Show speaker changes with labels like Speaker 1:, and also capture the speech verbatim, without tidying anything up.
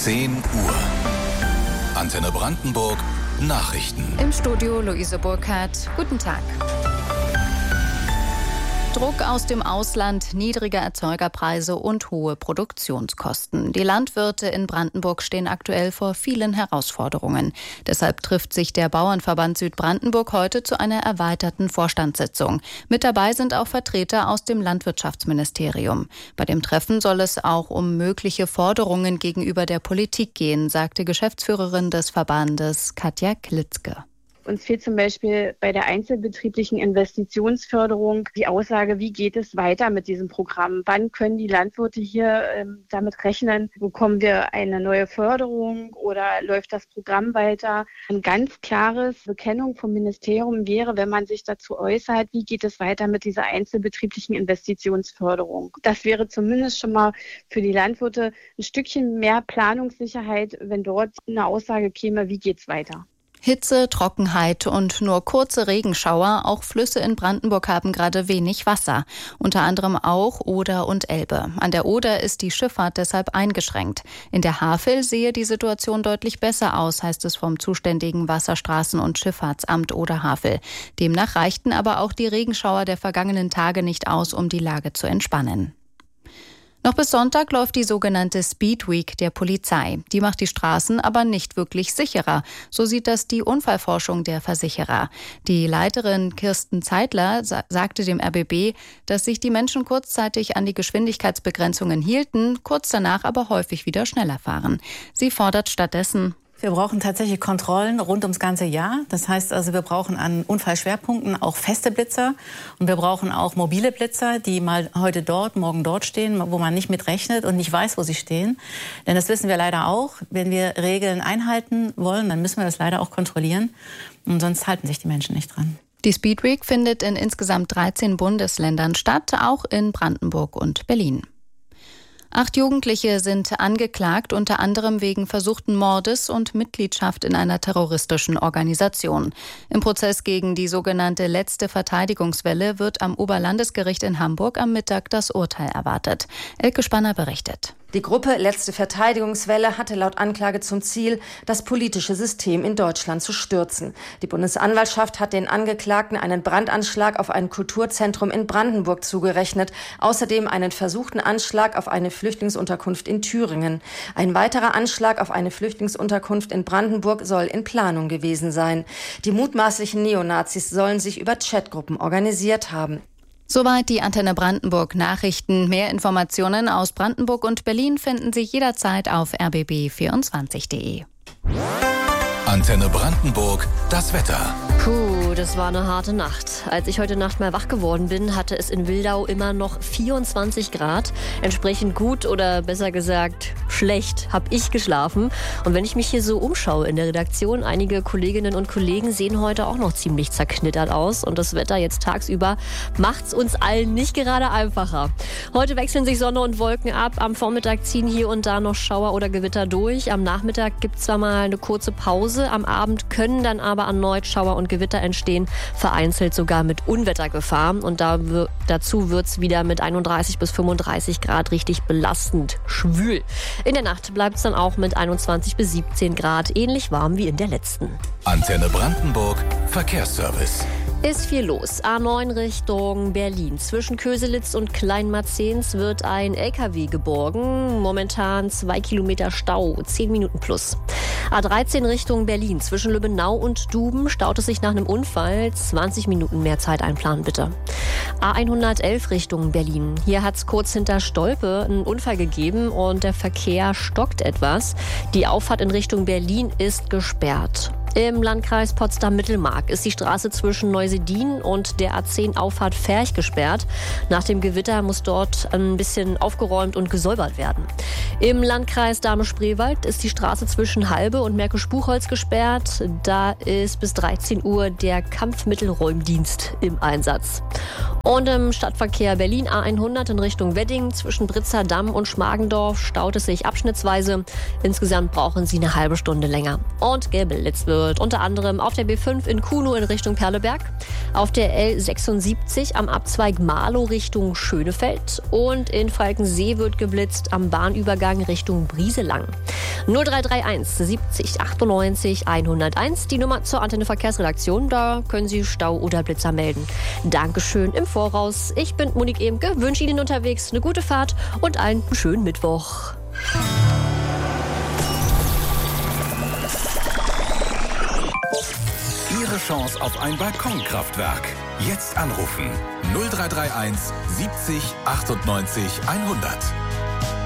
Speaker 1: zehn Uhr. Antenne Brandenburg, Nachrichten.
Speaker 2: Im Studio Luise Burkhardt. Guten Tag. Druck aus dem Ausland, niedrige Erzeugerpreise und hohe Produktionskosten. Die Landwirte in Brandenburg stehen aktuell vor vielen Herausforderungen. Deshalb trifft sich der Bauernverband Südbrandenburg heute zu einer erweiterten Vorstandssitzung. Mit dabei sind auch Vertreter aus dem Landwirtschaftsministerium. Bei dem Treffen soll es auch um mögliche Forderungen gegenüber der Politik gehen, sagte Geschäftsführerin des Verbandes Katja Klitzke.
Speaker 3: Uns fehlt zum Beispiel bei der einzelbetrieblichen Investitionsförderung die Aussage, wie geht es weiter mit diesem Programm? Wann können die Landwirte hier ähm, damit rechnen? Bekommen wir eine neue Förderung oder läuft das Programm weiter? Ein ganz klares Bekennung vom Ministerium wäre, wenn man sich dazu äußert, wie geht es weiter mit dieser einzelbetrieblichen Investitionsförderung? Das wäre zumindest schon mal für die Landwirte ein Stückchen mehr Planungssicherheit, wenn dort eine Aussage käme, wie geht es weiter?
Speaker 2: Hitze, Trockenheit und nur kurze Regenschauer. Auch Flüsse in Brandenburg haben gerade wenig Wasser. Unter anderem auch Oder und Elbe. An der Oder ist die Schifffahrt deshalb eingeschränkt. In der Havel sehe die Situation deutlich besser aus, heißt es vom zuständigen Wasserstraßen- und Schifffahrtsamt Oder-Havel. Demnach reichten aber auch die Regenschauer der vergangenen Tage nicht aus, um die Lage zu entspannen. Noch bis Sonntag läuft die sogenannte Speed Week der Polizei. Die macht die Straßen aber nicht wirklich sicherer. So sieht das die Unfallforschung der Versicherer. Die Leiterin Kirsten Zeitler sa- sagte dem R B B, dass sich die Menschen kurzzeitig an die Geschwindigkeitsbegrenzungen hielten, kurz danach aber häufig wieder schneller fahren. Sie fordert stattdessen:
Speaker 4: Wir brauchen tatsächlich Kontrollen rund ums ganze Jahr. Das heißt also, wir brauchen an Unfallschwerpunkten auch feste Blitzer. Und wir brauchen auch mobile Blitzer, die mal heute dort, morgen dort stehen, wo man nicht mit rechnet und nicht weiß, wo sie stehen. Denn das wissen wir leider auch. Wenn wir Regeln einhalten wollen, dann müssen wir das leider auch kontrollieren. Und sonst halten sich die Menschen nicht dran.
Speaker 2: Die Speed Week findet in insgesamt dreizehn Bundesländern statt, auch in Brandenburg und Berlin. Acht Jugendliche sind angeklagt, unter anderem wegen versuchten Mordes und Mitgliedschaft in einer terroristischen Organisation. Im Prozess gegen die sogenannte letzte Verteidigungswelle wird am Oberlandesgericht in Hamburg am Mittag das Urteil erwartet. Elke Spanner berichtet.
Speaker 5: Die Gruppe Letzte Verteidigungswelle hatte laut Anklage zum Ziel, das politische System in Deutschland zu stürzen. Die Bundesanwaltschaft hat den Angeklagten einen Brandanschlag auf ein Kulturzentrum in Brandenburg zugerechnet, außerdem einen versuchten Anschlag auf eine Flüchtlingsunterkunft in Thüringen. Ein weiterer Anschlag auf eine Flüchtlingsunterkunft in Brandenburg soll in Planung gewesen sein. Die mutmaßlichen Neonazis sollen sich über Chatgruppen organisiert haben.
Speaker 2: Soweit die Antenne Brandenburg Nachrichten. Mehr Informationen aus Brandenburg und Berlin finden Sie jederzeit auf r b b vierundzwanzig punkt d e.
Speaker 1: Antenne Brandenburg, das Wetter.
Speaker 6: Puh, das war eine harte Nacht. Als ich heute Nacht mal wach geworden bin, hatte es in Wildau immer noch vierundzwanzig Grad. Entsprechend gut oder besser gesagt schlecht habe ich geschlafen. Und wenn ich mich hier so umschaue in der Redaktion, einige Kolleginnen und Kollegen sehen heute auch noch ziemlich zerknittert aus. Und das Wetter jetzt tagsüber macht's uns allen nicht gerade einfacher. Heute wechseln sich Sonne und Wolken ab. Am Vormittag ziehen hier und da noch Schauer oder Gewitter durch. Am Nachmittag gibt's zwar mal eine kurze Pause. Am Abend können dann aber erneut Schauer und Gewitter entstehen, vereinzelt sogar mit Unwettergefahr. Und da w- dazu wird's wieder mit einunddreißig bis fünfunddreißig Grad richtig belastend schwül. In der Nacht bleibt's dann auch mit einundzwanzig bis siebzehn Grad ähnlich warm wie in der letzten.
Speaker 1: Antenne Brandenburg, Verkehrsservice.
Speaker 6: Ist viel los. A neun Richtung Berlin. Zwischen Köselitz und Kleinmarzens wird ein L K W geborgen. Momentan zwei Kilometer Stau, zehn Minuten plus. A dreizehn Richtung Berlin. Zwischen Lübbenau und Duben staut es sich nach einem Unfall. zwanzig Minuten mehr Zeit einplanen, bitte. A hundertelf Richtung Berlin. Hier hat es kurz hinter Stolpe einen Unfall gegeben und der Verkehr stockt etwas. Die Auffahrt in Richtung Berlin ist gesperrt. Im Landkreis Potsdam-Mittelmark ist die Straße zwischen Neusedin und der A zehn Auffahrt Ferch gesperrt. Nach dem Gewitter muss dort ein bisschen aufgeräumt und gesäubert werden. Im Landkreis Dahme-Spreewald ist die Straße zwischen Halbe und Märkisch-Buchholz gesperrt. Da ist bis dreizehn Uhr der Kampfmittelräumdienst im Einsatz. Und im Stadtverkehr Berlin A hundert in Richtung Wedding zwischen Britzerdamm und Schmargendorf staut es sich abschnittsweise. Insgesamt brauchen Sie eine halbe Stunde länger. Und geblitzt wird unter anderem auf der B fünf in Kuno in Richtung Perleberg, auf der L sechsundsiebzig am Abzweig Marlow Richtung Schönefeld und in Falkensee wird geblitzt am Bahnübergang Richtung Brieselang. null drei drei eins siebzig achtundneunzig hunderteins, die Nummer zur Antenne Verkehrsredaktion. Da können Sie Stau oder Blitzer melden. Dankeschön im Voraus. Ich bin Monique Emke, wünsche Ihnen unterwegs eine gute Fahrt und einen schönen Mittwoch.
Speaker 1: Ihre Chance auf ein Balkonkraftwerk. Jetzt anrufen null drei drei eins siebzig achtundneunzig hundert.